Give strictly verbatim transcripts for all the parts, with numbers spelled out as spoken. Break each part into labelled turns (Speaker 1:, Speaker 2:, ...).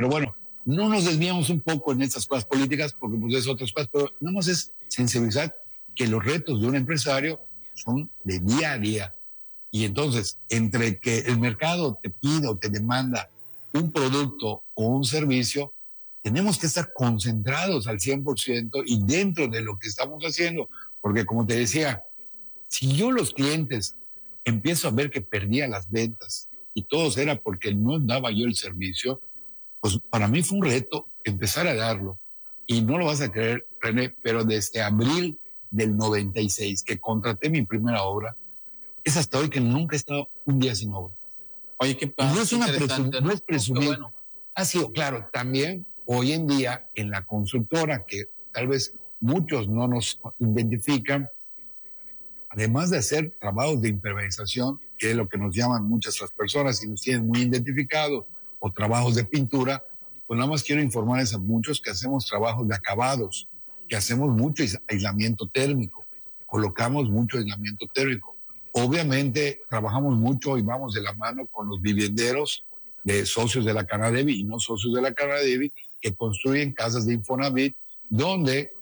Speaker 1: Pero bueno, no nos desviamos un poco en estas cosas políticas porque pues es otras cosas, pero nada más es sensibilizar que los retos de un empresario son de día a día. Y entonces, entre que el mercado te pide o te demanda un producto o un servicio, tenemos que estar concentrados al cien por ciento y dentro de lo que estamos haciendo. Porque como te decía, si yo los clientes empiezo a ver que perdía las ventas y todo era porque no daba yo el servicio, pues para mí fue un reto empezar a darlo. Y no lo vas a creer, René, pero desde abril del noventa y seis que contraté mi primera obra, es hasta hoy que nunca he estado un día sin obra.
Speaker 2: Oye, qué
Speaker 1: Y
Speaker 2: padre,
Speaker 1: no es una presum,
Speaker 2: ¿no?
Speaker 1: no es presumir.
Speaker 2: Bueno.
Speaker 1: Ha sido, claro, también hoy en día en la consultora, que tal vez muchos no nos identifican, además de hacer trabajos de impermeabilización, que es lo que nos llaman muchas las personas y nos tienen muy identificados, o trabajos de pintura, pues nada más quiero informarles a muchos que hacemos trabajos de acabados, que hacemos mucho aislamiento térmico, colocamos mucho aislamiento térmico. Obviamente trabajamos mucho y vamos de la mano con los vivienderos de socios de la Canadevi y no socios de la Canadevi que construyen casas de Infonavit, donde,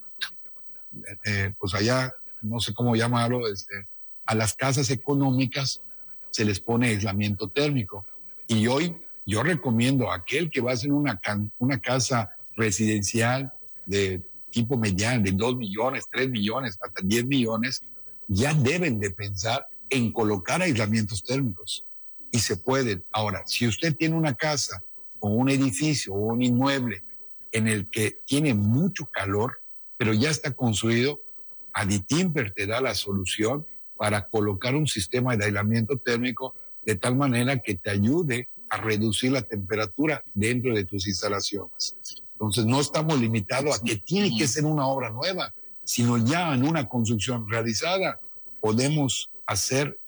Speaker 1: eh, pues allá, no sé cómo llamarlo, este, a las casas económicas se les pone aislamiento térmico. Y hoy yo recomiendo a aquel que va a hacer una, una casa residencial de tipo mediano, de dos millones, tres millones, hasta diez millones, ya deben de pensar en colocar aislamientos térmicos. Y se pueden. Ahora, si usted tiene una casa o un edificio o un inmueble en el que tiene mucho calor, pero ya está construido, Aditimper te da la solución para colocar un sistema de aislamiento térmico de tal manera que te ayude a reducir la temperatura dentro de tus instalaciones. Entonces no estamos limitados a que tiene que ser una obra nueva, sino ya en una construcción realizada podemos hacer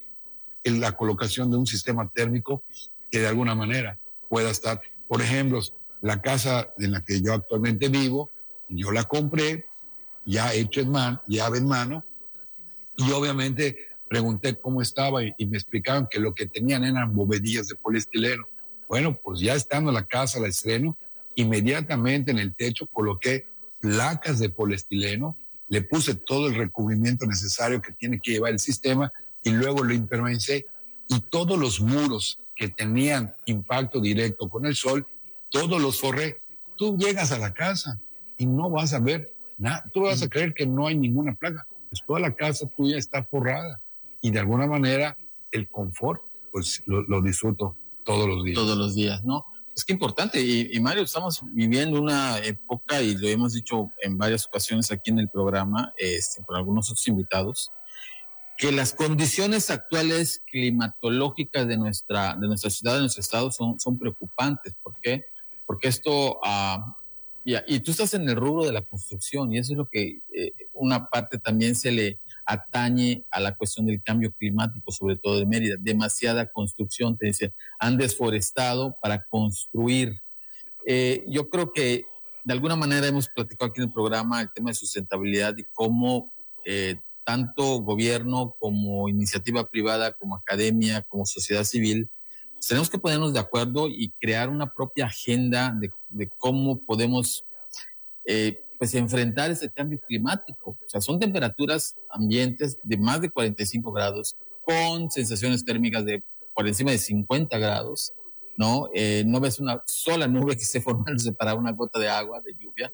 Speaker 1: la colocación de un sistema térmico que de alguna manera pueda estar. Por ejemplo, la casa en la que yo actualmente vivo, yo la compré ya hecho en mano, llave en mano, y obviamente pregunté cómo estaba y, y me explicaron que lo que tenían eran bovedillas de poliestileno. Bueno, pues ya estando la casa, la estreno, inmediatamente en el techo coloqué placas de poliestileno, le puse todo el recubrimiento necesario que tiene que llevar el sistema y luego lo impermeabilicé y todos los muros que tenían impacto directo con el sol, todos los forré. Tú llegas a la casa y no vas a ver nada, tú vas a creer que no hay ninguna plaga, pues toda la casa tuya está forrada y de alguna manera el confort pues lo, lo disfruto todos los días.
Speaker 2: Todos los días, ¿no? Es que importante, y, y Mario, estamos viviendo una época, y lo hemos dicho en varias ocasiones aquí en el programa, este, por algunos otros invitados, que las condiciones actuales climatológicas de nuestra, de nuestra ciudad, de nuestro estado, son, son preocupantes. ¿Por qué? Porque esto, uh, y, y tú estás en el rubro de la construcción, y eso es lo que eh, una parte también se le atañe a la cuestión del cambio climático, sobre todo de Mérida. Demasiada construcción, te dicen, han desforestado para construir. Eh, yo creo que de alguna manera hemos platicado aquí en el programa el tema de sustentabilidad y cómo eh, tanto gobierno como iniciativa privada, como academia, como sociedad civil, tenemos que ponernos de acuerdo y crear una propia agenda de, de cómo podemos eh, pues enfrentar ese cambio climático. O sea, son temperaturas ambientes de más de cuarenta y cinco grados, con sensaciones térmicas de por encima de cincuenta grados, ¿no? Eh, no ves una sola nube que esté formándose para una gota de agua, de lluvia.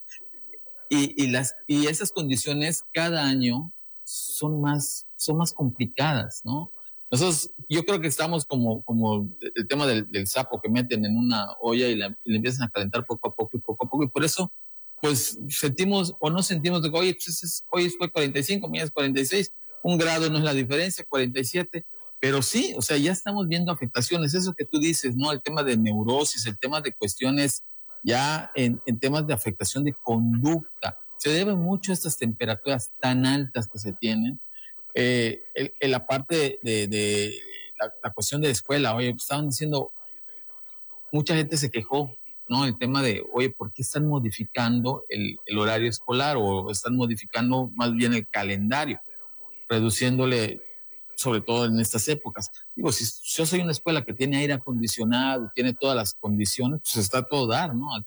Speaker 2: Y, y, las, y esas condiciones cada año son más, son más complicadas, ¿no? Nosotros, yo creo que estamos como, como el tema del, del sapo que meten en una olla y, la, y le empiezan a calentar poco a poco y poco a poco, y por eso pues sentimos o no sentimos de que, oye, pues es, hoy fue cuarenta y cinco, mañana es cuarenta y seis, un grado no es la diferencia, cuarenta y siete, pero sí, o sea, ya estamos viendo afectaciones, eso que tú dices, ¿no? El tema de neurosis, el tema de cuestiones ya en, en temas de afectación de conducta, se debe mucho a estas temperaturas tan altas que se tienen, eh, en, en la parte de, de la, la cuestión de la escuela, oye, estaban diciendo, mucha gente se quejó, ¿no? El tema de, oye, ¿por qué están modificando el, el horario escolar o están modificando más bien el calendario, reduciéndole, sobre todo en estas épocas? Digo, si yo soy una escuela que tiene aire acondicionado, tiene todas las condiciones, pues está a todo dar, ¿no?